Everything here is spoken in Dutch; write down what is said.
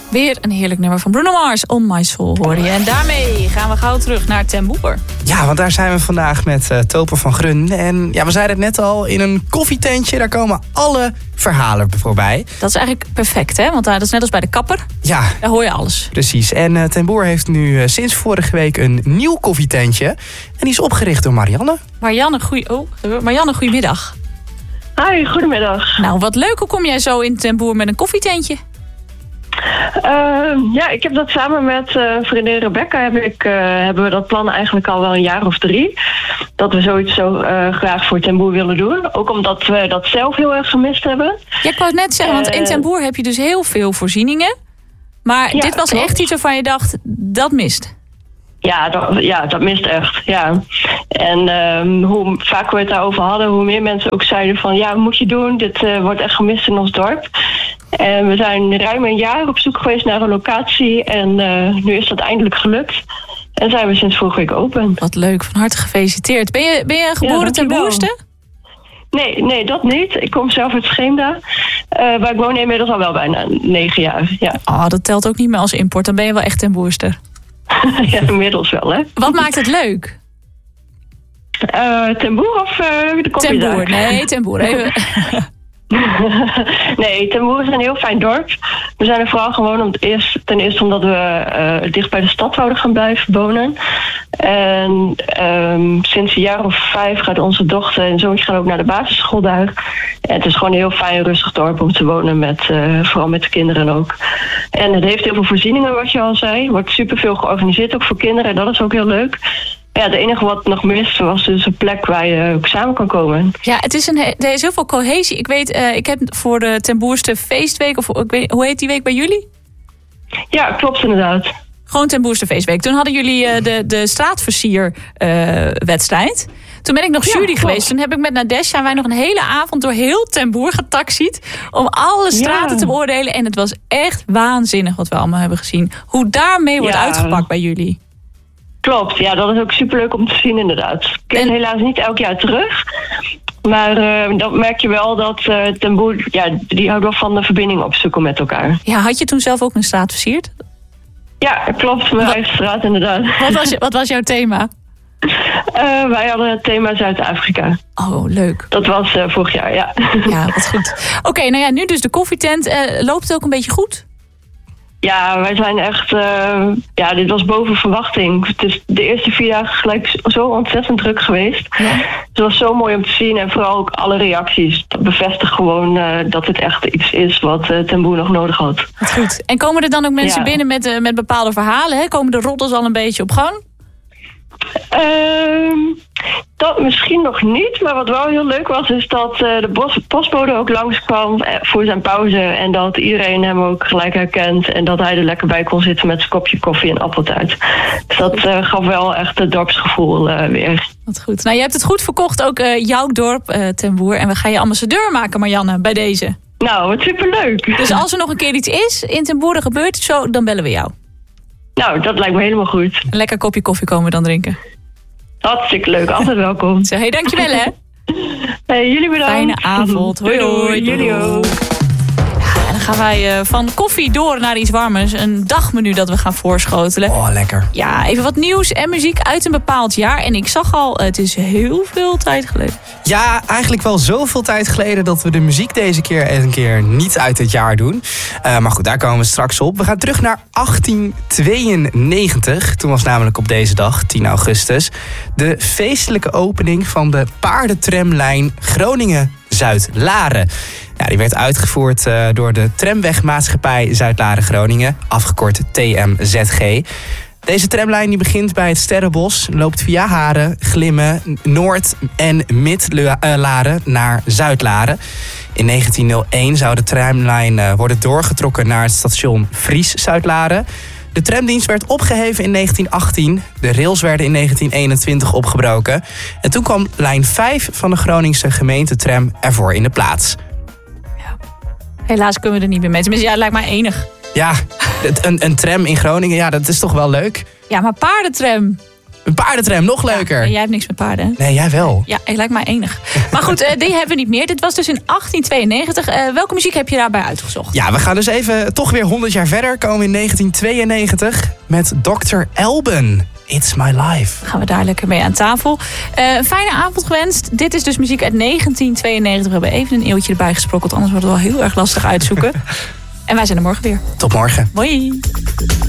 Weer een heerlijk nummer van Bruno Mars, On My Soul hoorde je. En daarmee gaan we gauw terug naar Ten Boer. Ja, want daar zijn we vandaag met Toper van Grun. En ja, we zeiden het net al, in een koffietentje, daar komen alle verhalen voorbij. Dat is eigenlijk perfect, hè? Want dat is net als bij de kapper. Ja. Daar hoor je alles. Precies. En Ten Boer heeft nu sinds vorige week een nieuw koffietentje. En die is opgericht door Marianne. Marianne, goedemiddag. Hi, goedemiddag. Nou, wat leuk. Hoe kom jij zo in Ten Boer met een koffietentje? Ik heb dat samen met vriendin Rebecca hebben we dat plan eigenlijk al wel een jaar of 3. Dat we zoiets zo graag voor Ten Boer willen doen. Ook omdat we dat zelf heel erg gemist hebben. Ja, ik wou het net zeggen, want in Ten Boer heb je dus heel veel voorzieningen. Maar dit was klopt. echt iets waarvan je dacht, dat mist. Ja, dat mist echt. Ja. En hoe vaker we het daarover hadden, hoe meer mensen ook zeiden van ja, wat moet je doen? Dit wordt echt gemist in ons dorp. En we zijn ruim een jaar op zoek geweest naar een locatie. En nu is dat eindelijk gelukt. En zijn we sinds vorige week open. Wat leuk, van harte gefeliciteerd. Ben je een geboren Ten Boerster? Nee, dat niet. Ik kom zelf uit Scheemda. Maar ik woon inmiddels al wel bijna 9 jaar. Ja. Oh, dat telt ook niet meer als import. Dan ben je wel echt Ten Boerster. Ja, inmiddels wel, hè. Wat maakt het leuk? Ten Boer of de koffiezaak? Ten Boer, nee, Ten Boer. Even. Nee, Ten Boer is een heel fijn dorp. We zijn er vooral gewoon ten eerste omdat we dicht bij de stad wouden gaan blijven wonen. En sinds een jaar of 5 gaat onze dochter en zoontje gaan ook naar de basisschool daar. En het is gewoon een heel fijn, rustig dorp om te wonen, vooral met de kinderen ook. En het heeft heel veel voorzieningen, wat je al zei. Er wordt superveel georganiseerd, ook voor kinderen. En dat is ook heel leuk. Ja, het enige wat nog miste was dus een plek waar je ook samen kan komen. Ja, er is heel veel cohesie. Ik weet, ik heb voor de Ten Boerste feestweek, of hoe heet die week bij jullie? Ja, klopt inderdaad. Gewoon Ten Boerste feestweek. Toen hadden jullie de straatversier-wedstrijd. Toen ben ik nog jury geweest. Toen heb ik met Nadesha wij nog een hele avond door heel Ten Boer getaxied om alle straten te beoordelen. En het was echt waanzinnig wat we allemaal hebben gezien. Hoe daarmee wordt uitgepakt bij jullie. Klopt, ja, dat is ook superleuk om te zien inderdaad. Ik ken helaas niet elk jaar terug. Maar dan merk je wel dat Ten Boer, die houdt wel van de verbinding opzoeken met elkaar. Ja, had je toen zelf ook een straat versierd? Ja, klopt, mijn eigen straat inderdaad. Wat was jouw thema? Wij hadden het thema Zuid-Afrika. Oh, leuk. Dat was vorig jaar, ja. Ja, wat goed. Oké, nou ja, nu dus de koffietent. Loopt het ook een beetje goed? Ja, wij zijn echt... dit was boven verwachting. Het is de eerste 4 dagen gelijk zo ontzettend druk geweest. Ja. Het was zo mooi om te zien. En vooral ook alle reacties. Dat bevestigt gewoon dat het echt iets is wat Ten Boer nog nodig had. Wat goed. En komen er dan ook mensen binnen met bepaalde verhalen? Hè? Komen de roddels al een beetje op gang? Dat misschien nog niet, maar wat wel heel leuk was, is dat de postbode ook langskwam voor zijn pauze en dat iedereen hem ook gelijk herkent en dat hij er lekker bij kon zitten met zijn kopje koffie en appeltaart. Dus dat gaf wel echt het dorpsgevoel weer. Wat goed. Nou, je hebt het goed verkocht, ook jouw dorp, Ten Boer, en we gaan je ambassadeur maken, Marianne, bij deze. Nou, wat superleuk. Dus als er nog een keer iets is in Ten Boer, er gebeurt iets zo, dan bellen we jou. Nou, dat lijkt me helemaal goed. Een lekker kopje koffie komen we dan drinken. Hartstikke leuk, altijd welkom. Zo, hey, dankjewel hè. Hey, jullie bedankt. Fijne avond. Hoi hoi. Jullie ook. En dan gaan wij van koffie door naar iets warmers. Een dagmenu dat we gaan voorschotelen. Oh, lekker. Ja, even wat nieuws en muziek uit een bepaald jaar. En ik zag al, het is heel veel tijd geleden. Ja, eigenlijk wel zoveel tijd geleden dat we de muziek deze keer een keer niet uit het jaar doen. Maar goed, daar komen we straks op. We gaan terug naar 1892. Toen was namelijk op deze dag, 10 augustus... de feestelijke opening van de paardentramlijn Groningen-Zuid-Laren. Ja, die werd uitgevoerd door de Tramwegmaatschappij Zuid-Laren-Groningen, afgekort TMZG. Deze tramlijn die begint bij het Sterrenbos, loopt via Haren, Glimmen, Noord- en Mid-Laren naar Zuid-Laren. In 1901 zou de tramlijn worden doorgetrokken naar het station Fries-Zuid-Laren. De tramdienst werd opgeheven in 1918. De rails werden in 1921 opgebroken. En toen kwam lijn 5 van de Groningse gemeentetram ervoor in de plaats. Helaas kunnen we er niet meer mee. Tenminste, het lijkt mij enig. Ja, een tram in Groningen, ja, dat is toch wel leuk. Ja, maar paardentram. Een paardentram, nog leuker. En jij hebt niks met paarden, hè? Nee, jij wel. Ja, ik lijkt mij enig. Maar goed, die hebben we niet meer. Dit was dus in 1892. Welke muziek heb je daarbij uitgezocht? Ja, we gaan dus even toch weer 100 jaar verder. Komen in 1992 met Dr. Alban. It's My Life. Gaan we daar lekker mee aan tafel. Een fijne avond gewenst. Dit is dus muziek uit 1992. We hebben even een eeuwtje erbij gesprokkeld. Anders wordt het wel heel erg lastig uitzoeken. En wij zijn er morgen weer. Tot morgen. Hoi.